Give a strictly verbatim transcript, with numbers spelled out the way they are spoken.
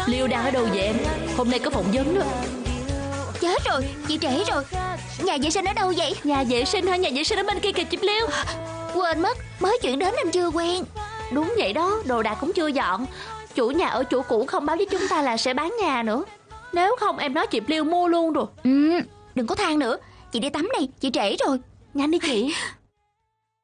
Liêu đang ở đâu vậy em? Hôm nay có phỏng vấn đó. Chết rồi, chị trễ rồi. Nhà vệ sinh ở đâu vậy? Nhà vệ sinh hả? Nhà vệ sinh ở bên kia kìa chị Liêu. Quên mất, mới chuyển đến nên chưa quen. Đúng vậy đó, đồ đạc cũng chưa dọn. Chủ nhà ở chỗ cũ không báo với chúng ta là sẽ bán nhà nữa. Nếu không em nói chị Liêu mua luôn rồi. Ừ, đừng có than nữa. Chị đi tắm đi, chị trễ rồi. Nhanh đi chị.